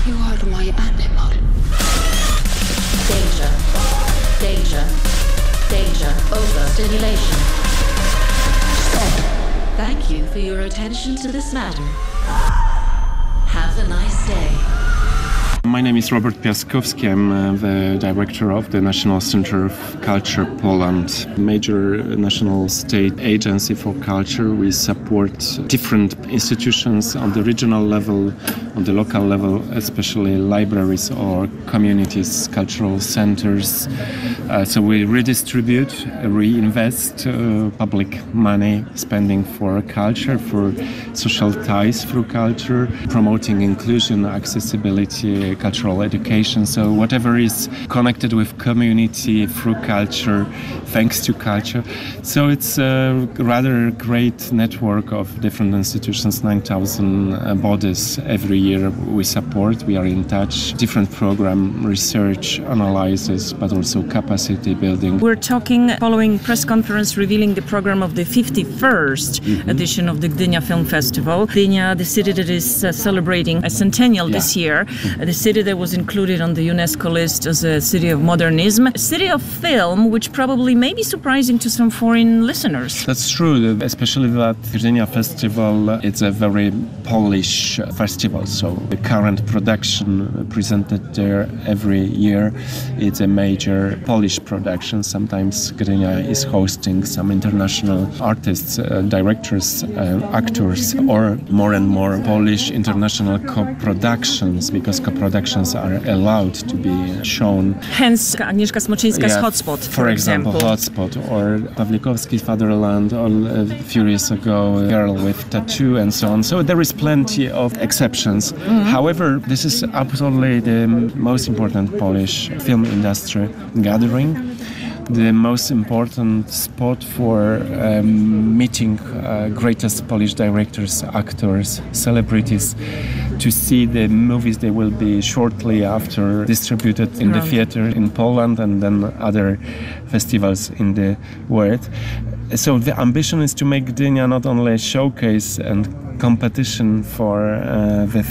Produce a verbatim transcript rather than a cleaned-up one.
You are my animal. Danger. Danger. Danger. Overstimulation. Stop. Thank you for your attention to this matter. Have a nice day. My name is Robert Piaskowski. I'm uh, the director of the National Center of Culture Poland, major national state agency for culture. We support different institutions on the regional level, on the local level, especially libraries or communities, cultural centers. Uh, so we redistribute, reinvest uh, public money, spending for culture, for social ties through culture, promoting inclusion, accessibility, cultural education. So whatever is connected with community through culture, thanks to culture. So it's a rather great network of different institutions, nine thousand uh, bodies every year we support. We are in touch, different program, research, analysis, but also capacity building. We're talking following press conference revealing the program of the fifty-first mm-hmm. edition of the Gdynia Film Festival. Gdynia, the city that is uh, celebrating a centennial yeah. this year, mm-hmm. uh, the city that was included on the UNESCO list as a city of modernism, a city of film, which probably may be surprising to some foreign listeners. That's true, especially that Gdynia Festival, it's a very Polish festival, so the current production presented there every year, it's a major Polish production. Sometimes Gdynia is hosting some international artists, uh, directors, uh, actors, or more and more Polish international co-productions, because co-productions are allowed to be shown. Hence Agnieszka Smoczyńska's yeah, Hotspot, for, for example. example. Hotspot, or Pawlikowski's Fatherland, or a few years ago, Girl with Tattoo, and so on. So there is plenty of exceptions. Mm-hmm. However, this is absolutely the most important Polish film industry gathering. The most important spot for um, meeting uh, greatest Polish directors, actors, celebrities, to see the movies they will be shortly after distributed in the theater in Poland and then other festivals in the world. So the ambition is to make Gdynia not only a showcase and competition for uh, the